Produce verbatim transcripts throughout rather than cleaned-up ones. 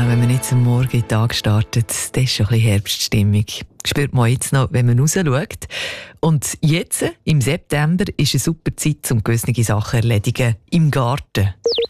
wenn man jetzt am Morgen in den Tag startet, das ist schon ein bisschen Herbststimmung. Spürt man jetzt noch, wenn man rausschaut. Und jetzt, im September, ist eine super Zeit, um gewisse Sachen zu erledigen im Garten.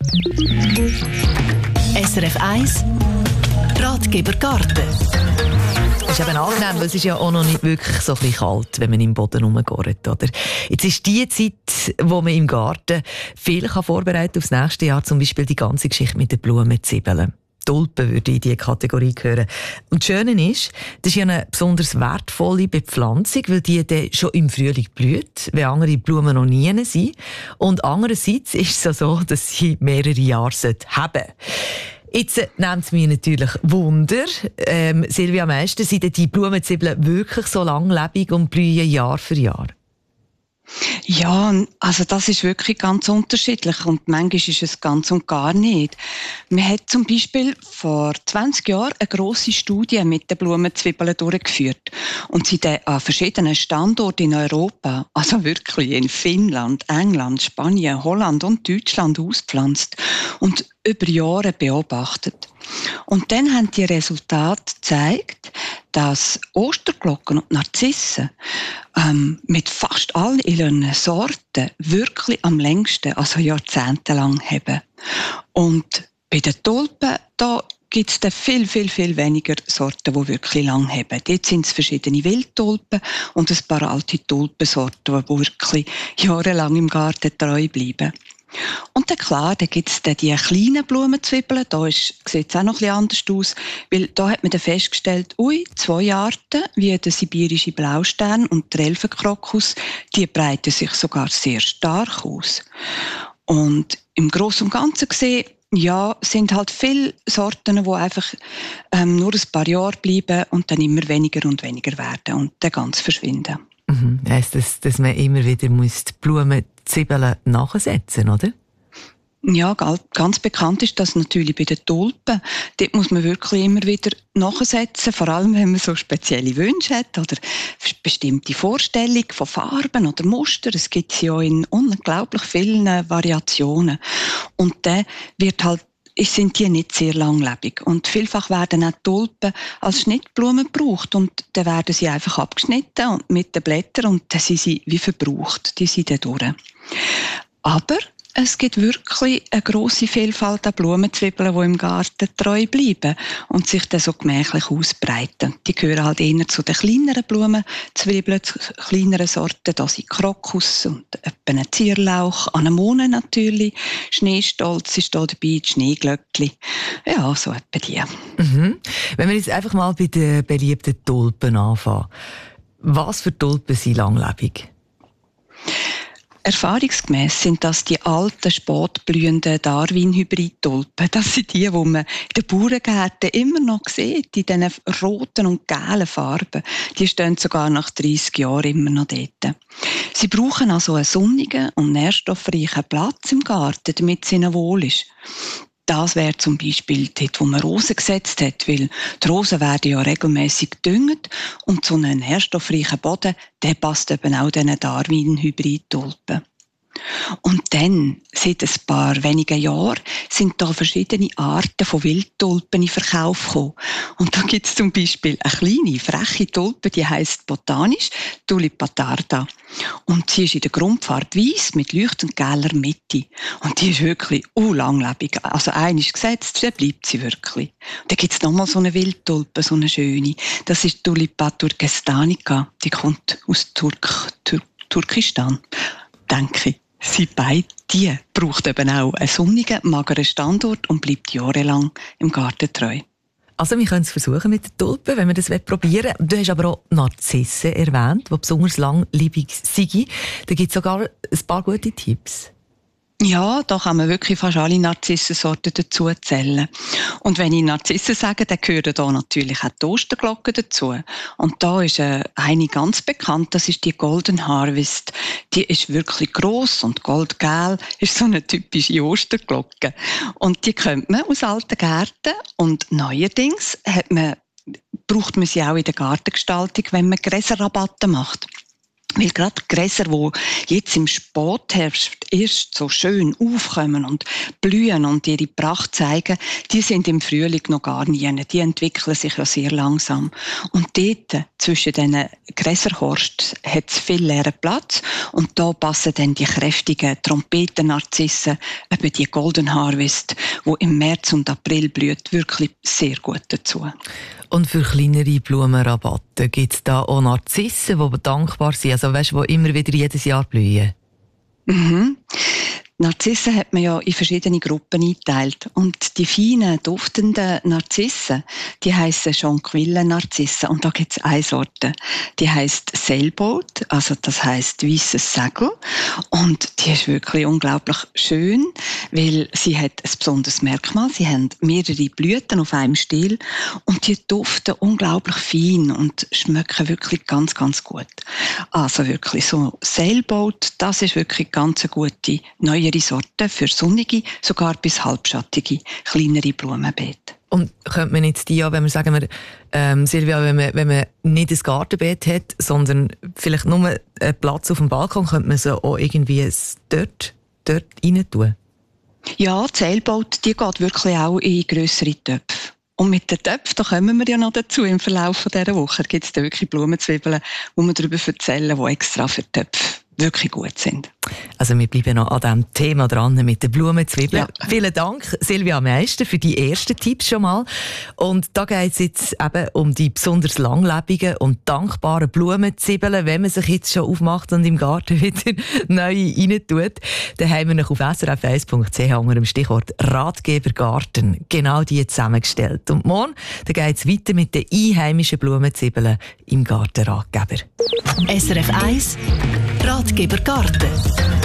S R F eins Ratgeber Garten. Das ist eben angenehm, weil es ist ja auch noch nicht wirklich so ein bisschen kalt, wenn man im Boden rumgeht, oder? Jetzt ist die Zeit, wo man im Garten viel vorbereiten kann aufs nächste Jahr, zum Beispiel die ganze Geschichte mit den Blumenzwiebeln. Tulpen würde in diese Kategorie gehören. Und das Schöne ist, das ist ja eine besonders wertvolle Bepflanzung, weil die dann schon im Frühling blüht, wenn andere Blumen noch nie sind. Und andererseits ist es so, dass sie mehrere Jahre haben sollten. Jetzt nimmt es mich natürlich Wunder, ähm, Silvia Meister, sind die Blumenzwiebeln wirklich so langlebig und blühen Jahr für Jahr? Ja, also das ist wirklich ganz unterschiedlich und manchmal ist es ganz und gar nicht. Man hat zum Beispiel vor zwanzig Jahren eine grosse Studie mit den Blumenzwiebeln durchgeführt und sie dann an verschiedenen Standorten in Europa, also wirklich in Finnland, England, Spanien, Holland und Deutschland auspflanzt und über Jahre beobachtet. Und dann haben die Resultate gezeigt, dass Osterglocken und Narzissen ähm, mit fast allen ihren Sorten wirklich am längsten, also jahrzehntelang haben. Und bei den Tulpen, da gibt es dann viel, viel, viel weniger Sorten, die wirklich lang haben. Dort sind es verschiedene Wildtulpen und ein paar alte Tulpensorten, die wirklich jahrelang im Garten treu bleiben. Und dann klar, da gibt es dann die kleinen Blumenzwiebeln, da sieht es auch noch ein bisschen anders aus, weil da hat man dann festgestellt, ui, zwei Arten, wie der sibirische Blaustern und der Elfenkrokus, die breiten sich sogar sehr stark aus. Und im Großen und Ganzen gesehen, ja, sind halt viele Sorten, die einfach ähm, nur ein paar Jahre bleiben und dann immer weniger und weniger werden und dann ganz verschwinden. Mhm. Heisst das, dass man immer wieder muss die Blumenzwiebeln nachsetzen, oder? Ja, ganz bekannt ist das natürlich bei den Tulpen. Dort muss man wirklich immer wieder nachsetzen, vor allem wenn man so spezielle Wünsche hat oder bestimmte Vorstellungen von Farben oder Mustern. Es gibt sie ja in unglaublich vielen Variationen. Und dann wird halt sind die nicht sehr langlebig. Und vielfach werden auch Tulpen als Schnittblumen gebraucht und dann werden sie einfach abgeschnitten und mit den Blättern und dann sind sie wie verbraucht. Die sind dann durch. Aber es gibt wirklich eine grosse Vielfalt an Blumenzwiebeln, die im Garten treu bleiben und sich dann so gemächlich ausbreiten. Die gehören halt eher zu den kleineren Blumenzwiebeln, zu kleineren Sorten. Da sind Krokus und ein Zierlauch, Anemone natürlich, Schneestolz ist da dabei, die Schneeglöckli. Ja, so etwa die. Mhm. Wenn wir jetzt einfach mal bei den beliebten Tulpen anfangen. Was für Tulpen sind langlebig? Erfahrungsgemäss sind das die alten, spätblühenden Darwin-Hybrid-Tulpen. Das sind die, die man in den Bauerngärten immer noch sieht, in diesen roten und gelben Farben. Die stehen sogar nach dreissig Jahren immer noch dort. Sie brauchen also einen sonnigen und nährstoffreichen Platz im Garten, damit es ihnen wohl ist. Das wäre zum Beispiel dort, wo man Rosen gesetzt hat, weil die Rosen werden ja regelmässig gedüngt und so einen nährstoffreichen Boden, der passt eben auch diesen Darwin-Hybrid-Tulpen. Und dann, seit ein paar wenigen Jahren, sind da verschiedene Arten von Wildtulpen in Verkauf gekommen. Und da gibt es zum Beispiel eine kleine, freche Tulpe, die heisst botanisch Tulipa tarda. Und sie ist in der Grundfarbe weiss mit leuchtend gelber Mitte. Und die ist wirklich langlebig. Also eine ist gesetzt, dann bleibt sie wirklich. Und dann gibt es nochmal so eine Wildtulpe, so eine schöne. Das ist Tulipa turkestanica. Die kommt aus Turk, Tur Turkistan, denke ich. Sie beide, die braucht eben auch einen sonnigen, mageren Standort und bleibt jahrelang im Garten treu. Also wir können es versuchen mit den Tulpen, wenn wir das probieren wollen. Du hast aber auch Narzissen erwähnt, die besonders langlebig sind. Da gibt es sogar ein paar gute Tipps. Ja, da kann man wirklich fast alle Narzissensorten dazu zählen. Und wenn ich Narzissen sage, dann gehören da natürlich auch die Osterglocken dazu. Und da ist äh, eine ganz bekannt, das ist die Golden Harvest. Die ist wirklich gross und goldgelb, ist so eine typische Osterglocke. Und die kennt man aus alten Gärten. Und neuerdings hat man, braucht man sie auch in der Gartengestaltung, wenn man Gräserrabatte macht. Weil gerade die Gräser, die jetzt im Spätherbst erst so schön aufkommen und blühen und ihre Pracht zeigen, die sind im Frühling noch gar nie. Die entwickeln sich ja sehr langsam. Und dort, zwischen diesen Gräserhorst, hat es viel leeren Platz. Und da passen dann die kräftigen Trompetennarzissen, eben die Golden Harvest, die im März und April blüht, wirklich sehr gut dazu. Und für kleinere Blumenrabatte gibt es da auch Narzissen, die dankbar sind, also weißt, die immer wieder jedes Jahr blühen? Mhm. Narzissen hat man ja in verschiedene Gruppen eingeteilt. Und die feinen, duftenden Narzissen, die heissen Jonquille-Narzissen. Und da gibt es eine Sorte, die heisst Sailboat, also das heisst weisses Segel. Und die ist wirklich unglaublich schön, weil sie hat ein besonderes Merkmal. Sie haben mehrere Blüten auf einem Stiel und die duften unglaublich fein und schmecken wirklich ganz, ganz gut. Also wirklich so Sailboat, das ist wirklich ganz eine gute neue Sorten für sonnige, sogar bis halbschattige, kleinere Blumenbeete. Und könnte man jetzt die, wenn wir sagen, wir, ähm, Silvia, wenn man, wenn man nicht ein Gartenbeet hat, sondern vielleicht nur einen Platz auf dem Balkon, könnte man sie auch irgendwie dort, dort rein tun? Ja, die Sailboat, die geht wirklich auch in grössere Töpfe. Und mit den Töpfen, da kommen wir ja noch dazu im Verlauf dieser Woche. Da gibt es da wirklich Blumenzwiebeln, wo wir darüber erzählen, die extra für Töpfe wirklich gut sind. Also wir bleiben noch an diesem Thema dran mit den Blumenzwiebeln. Ja. Vielen Dank, Silvia Meister, für die ersten Tipps schon mal. Und da geht es jetzt eben um die besonders langlebigen und dankbaren Blumenzwiebeln, wenn man sich jetzt schon aufmacht und im Garten wieder neue reintut. Dann haben wir noch auf s r f eins punkt c h unter dem Stichwort Ratgeber Garten genau die zusammengestellt. Und morgen geht es weiter mit den einheimischen Blumenzwiebeln im Gartenratgeber. S R F eins Ratgeber Garten.